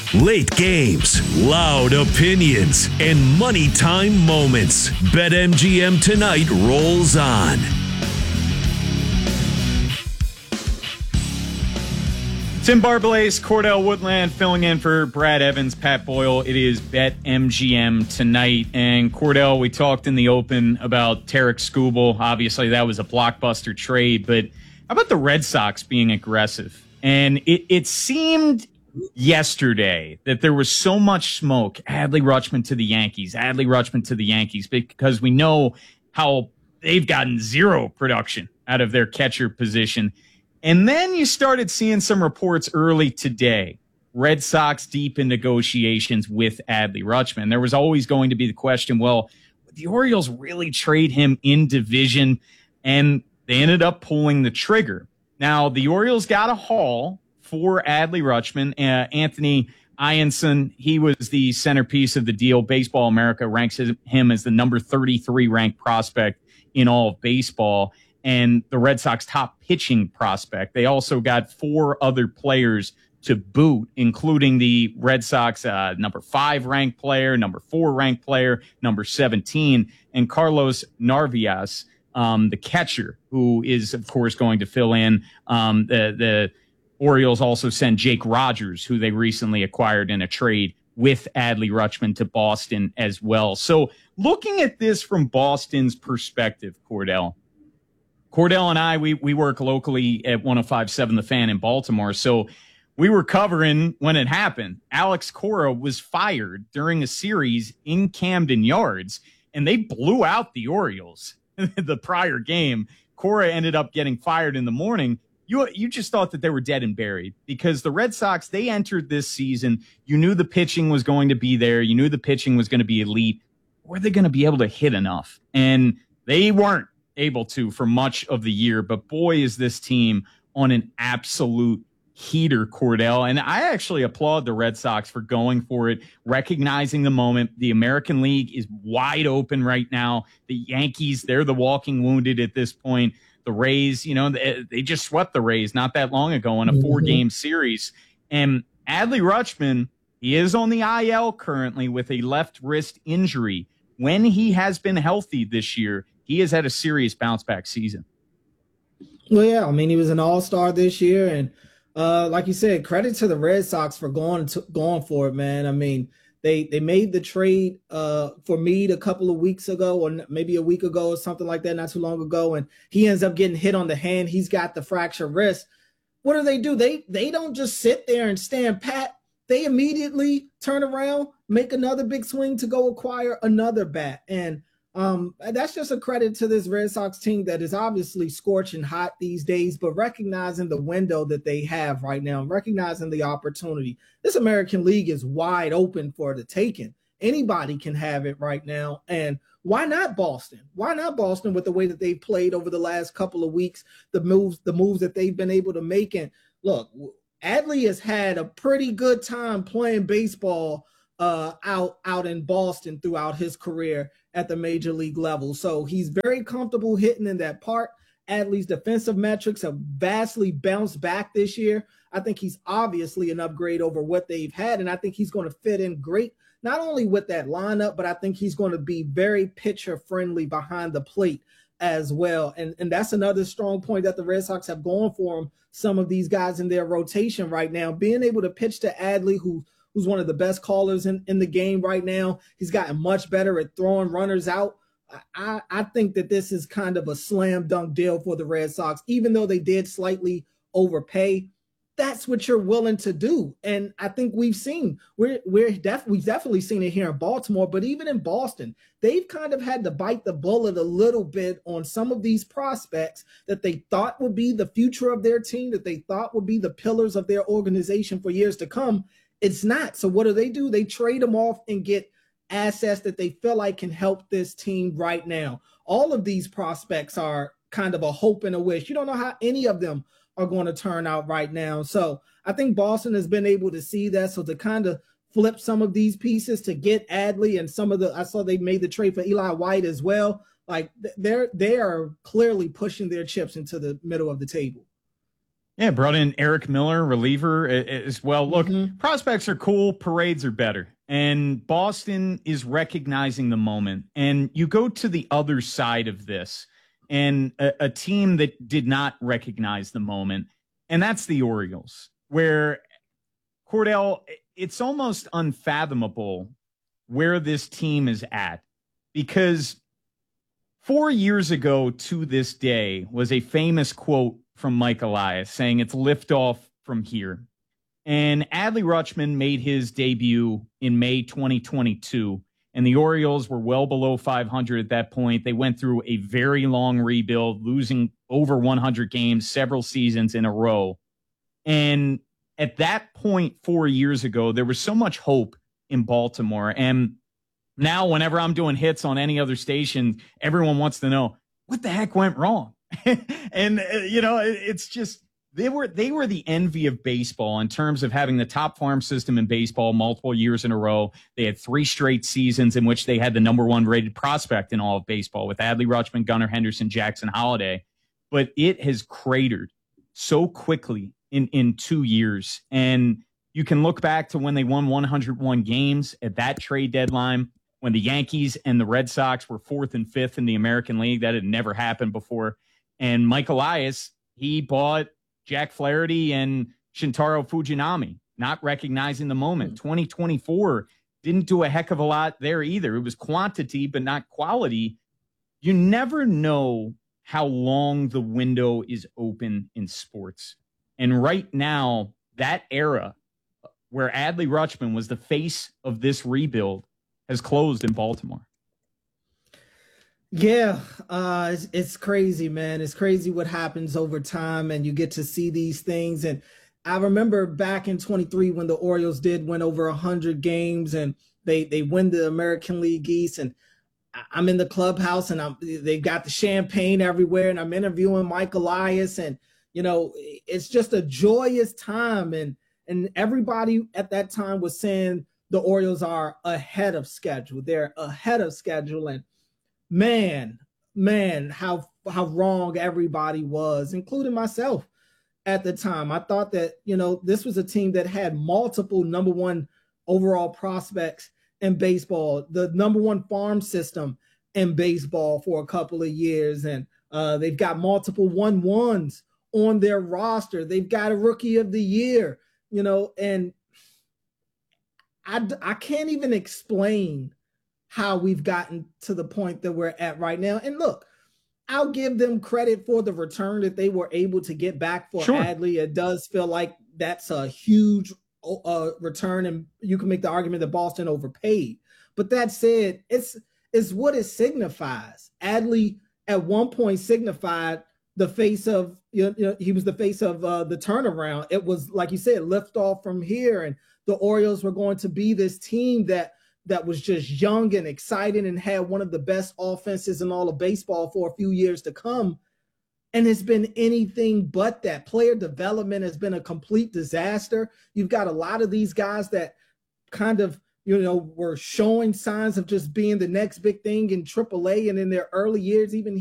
Late games, loud opinions, and money time moments. BetMGM Tonight rolls on. Tim Barbalace, Cordell Woodland filling in for Brad Evans, Pat Boyle. It is BetMGM Tonight. And Cordell, we talked in the open about Tarek Skubal. Obviously, that was a blockbuster trade. But how about the Red Sox being aggressive? And it seemed yesterday that there was so much smoke. Adley Rutschman to the Yankees, because we know how they've gotten zero production out of their catcher position. And then you started seeing some reports early today. Red Sox deep in negotiations with Adley Rutschman. There was always going to be the question, well, would the Orioles really trade him in division? And they ended up pulling the trigger. Now, the Orioles got a haul for Adley Rutschman. Anthony Ianson, he was the centerpiece of the deal. Baseball America ranks him as the number 33 ranked prospect in all of baseball, and the Red Sox top pitching prospect. They also got 4 other players to boot, including the Red Sox number 5 ranked player, number 4 ranked player, number 17, and Carlos Narvaez, the catcher, who is, of course, going to fill in. The Orioles also sent Jake Rogers, who they recently acquired in a trade with Adley Rutschman, to Boston as well. So looking at this from Boston's perspective, Cordell and I, we work locally at 105.7 The Fan in Baltimore. So we were covering when it happened. Alex Cora was fired during a series in Camden Yards, and they blew out the Orioles the prior game. Cora ended up getting fired in the morning. You just thought that they were dead and buried, because the Red Sox, they entered this season. You knew the pitching was going to be there. You knew the pitching was going to be elite. Were they going to be able to hit enough? And they weren't able to for much of the year. But boy, is this team on an absolute heater, Cordell. And I actually applaud the Red Sox for going for it, recognizing the moment. The American League is wide open right now. The Yankees, they're the walking wounded at this point. The Rays, they just swept the Rays not that long ago in a 4-game series. And Adley Rutschman, he is on the IL currently with a left wrist injury. When he has been healthy this year, he has had a serious bounce-back season. Well, yeah, I mean, he was an all-star this year. And like you said, credit to the Red Sox for going for it, man. I mean, they made the trade for Meade a couple of weeks ago, or maybe a week ago or something like that, not too long ago, and he ends up getting hit on the hand. He's got the fractured wrist. What do? They don't just sit there and stand pat. They immediately turn around, make another big swing to go acquire another bat. And that's just a credit to this Red Sox team that is obviously scorching hot these days, but recognizing the window that they have right now, recognizing the opportunity. This American League is wide open for the taking. Anybody can have it right now. And why not Boston? Why not Boston with the way that they've played over the last couple of weeks, the moves that they've been able to make? And look, Adley has had a pretty good time playing baseball out in Boston throughout his career at the major league level. So he's very comfortable hitting in that park. Adley's defensive metrics have vastly bounced back this year. I think he's obviously an upgrade over what they've had, and I think he's going to fit in great, not only with that lineup, but I think he's going to be very pitcher-friendly behind the plate as well. And that's another strong point that the Red Sox have going for them. Some of these guys in their rotation right now, being able to pitch to Adley, who's one of the best callers in the game right now. He's gotten much better at throwing runners out. I think that this is kind of a slam dunk deal for the Red Sox, even though they did slightly overpay. That's what you're willing to do. And I think we've definitely seen it here in Baltimore, but even in Boston, they've kind of had to bite the bullet a little bit on some of these prospects that they thought would be the future of their team, that they thought would be the pillars of their organization for years to come. It's not. So what do? They trade them off and get assets that they feel like can help this team right now. All of these prospects are kind of a hope and a wish. You don't know how any of them are going to turn out right now. So I think Boston has been able to see that. So to kind of flip some of these pieces to get Adley and I saw they made the trade for Eli White as well. Like they are clearly pushing their chips into the middle of the table. Yeah, brought in Eric Miller, reliever as well. Look, prospects are cool. Parades are better. And Boston is recognizing the moment. And you go to the other side of this and a team that did not recognize the moment. And that's the Orioles, where Cordell, it's almost unfathomable where this team is at, because 4 years ago to this day was a famous quote from Mike Elias saying it's liftoff from here. And Adley Rutschman made his debut in May 2022, and the Orioles were well below 500 at that point. They went through a very long rebuild, losing over 100 games several seasons in a row. And at that point 4 years ago, there was so much hope in Baltimore. And now whenever I'm doing hits on any other station, everyone wants to know what the heck went wrong. And, it's just, they were the envy of baseball in terms of having the top farm system in baseball multiple years in a row. They had 3 straight seasons in which they had the number 1 rated prospect in all of baseball with Adley Rutschman, Gunnar Henderson, Jackson Holliday. But it has cratered so quickly in 2 years. And you can look back to when they won 101 games at that trade deadline, when the Yankees and the Red Sox were 4th and 5th in the American League. That had never happened before. And Mike Elias, he bought Jack Flaherty and Shintaro Fujinami, not recognizing the moment. 2024 didn't do a heck of a lot there either. It was quantity, but not quality. You never know how long the window is open in sports. And right now, that era where Adley Rutschman was the face of this rebuild has closed in Baltimore. Yeah, it's crazy, man. It's crazy what happens over time, and you get to see these things. And I remember back in 23 when the Orioles did win over 100 games, and they win the American League East. And I'm in the clubhouse, and they've got the champagne everywhere, and I'm interviewing Mike Elias, and it's just a joyous time. And everybody at that time was saying the Orioles are ahead of schedule. They're ahead of schedule. And man, how wrong everybody was, including myself at the time. I thought that, this was a team that had multiple number 1 overall prospects in baseball, the number 1 farm system in baseball for a couple of years. And they've got multiple 1-1s on their roster. They've got a rookie of the year, and I can't even explain how we've gotten to the point that we're at right now. And look, I'll give them credit for the return that they were able to get back for Adley. It does feel like that's a huge return, and you can make the argument that Boston overpaid. But that said, it's what it signifies. Adley at one point signified the face of, he was the face of the turnaround. It was, like you said, lift off from here, and the Orioles were going to be this team that was just young and exciting and had one of the best offenses in all of baseball for a few years to come. And it's been anything but that. Player development has been a complete disaster. You've got a lot of these guys that kind of, were showing signs of just being the next big thing in AAA and in their early years, even